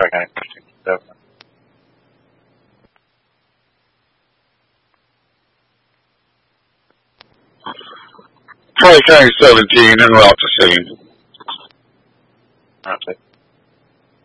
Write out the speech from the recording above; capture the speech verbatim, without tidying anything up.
track any questions. Definitely. twenty seventeen in Rock the Scene. That's it.